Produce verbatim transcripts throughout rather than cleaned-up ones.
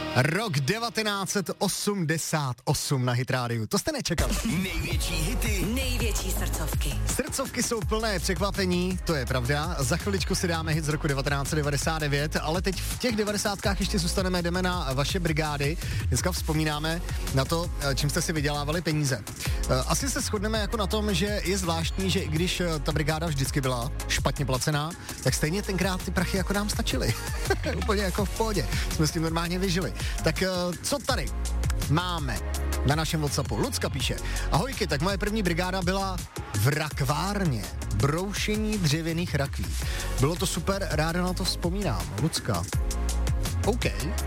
Rok devatenáct set osmdesát osm na Hit rádiu. To jste nečekali. Největší hity. Největší srdcovky. Srdcovky jsou plné překvapení, to je pravda. Za chviličku si dáme hit z roku devatenáct set devadesát devět, ale teď v těch devadesátkách ještě zůstaneme, jdeme na vaše brigády. Dneska vzpomínáme na to, čím jste si vydělávali peníze. Asi se shodneme jako na tom, že je zvláštní, že i když ta brigáda vždycky byla špatně placená, tak stejně tenkrát ty prachy jako nám stačily. Úplně jako v pohodě. Jsme s tím normálně vyžili. Tak co tady máme na našem WhatsAppu? Lucka píše: ahojky, tak moje první brigáda byla v rakvárně. Broušení dřevěných rakví. Bylo to super, ráda na to vzpomínám. Lucka. OK.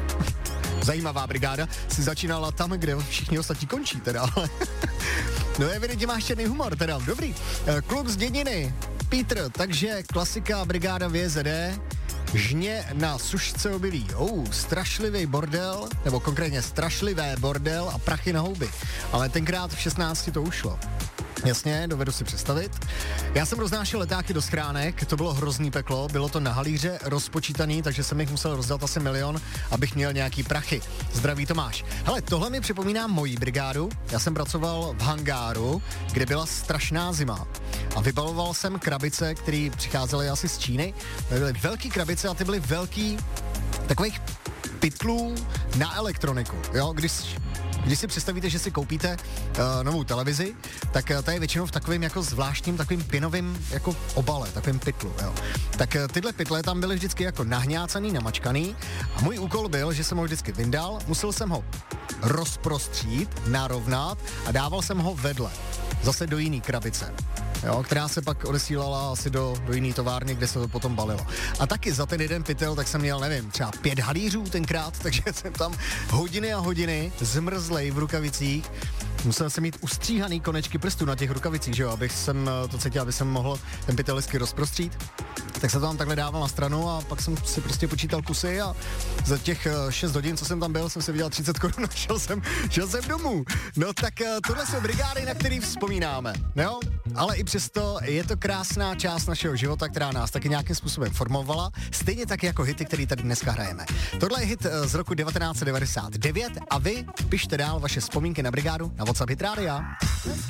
Zajímavá brigáda. Si začínala tam, kde všichni ostatní končí teda. No evidentně máš černý humor teda. Dobrý. Klub z dědiny. Petr, takže klasika brigáda V Z D. Žně na sušce obilí. Oh, strašlivý bordel, nebo konkrétně strašlivé bordel a prachy na houby. Ale tenkrát v šestnácti to ušlo. Jasně, dovedu si představit. Já jsem roznášel letáky do schránek, to bylo hrozný peklo, bylo to na halíře rozpočítaný, takže jsem jich musel rozdat asi milion, abych měl nějaký prachy. Zdraví Tomáš. Hele, tohle mi připomíná moji brigádu. Já jsem pracoval v hangáru, kde byla strašná zima. A vybaloval jsem krabice, které přicházely asi z Číny. Byly velký krabice a ty byly velký takových pytlů na elektroniku. Jo, když Když si představíte, že si koupíte uh, novou televizi, tak uh, ta je většinou v takovém jako zvláštním, takovým pinovým jako obale, takovým pytlu, jo. Tak uh, tyhle pytle tam byly vždycky jako nahňácaný, namačkaný a můj úkol byl, že jsem ho vždycky vyndal, musel jsem ho rozprostřít, narovnat a dával jsem ho vedle, zase do jiný krabice. Jo, která se pak odesílala asi do, do jiný továrny, kde se to potom balilo. A taky za ten jeden pytel, tak jsem měl, nevím, třeba pět halířů tenkrát, takže jsem tam hodiny a hodiny zmrzlej v rukavicích. Musel jsem mít ustříhaný konečky prstů na těch rukavicích, že jo, abych jsem to cítil, aby jsem mohl ten pytel hezky rozprostřít. Tak jsem to tam takhle dával na stranu a pak jsem si prostě počítal kusy a za těch šest hodin, co jsem tam byl, jsem si vydělal třicet korun a šel jsem, šel jsem domů. No tak tohle jsou brigády, na který vzpomínáme, jo? Ale i přesto je to krásná část našeho života, která nás taky nějakým způsobem formovala, stejně tak jako hity, který tady dneska hrajeme. Tohle je hit z roku devatenáct set devadesát devět a vy pište dál vaše vzpomínky na brigádu na WhatsApp Hit Rádia.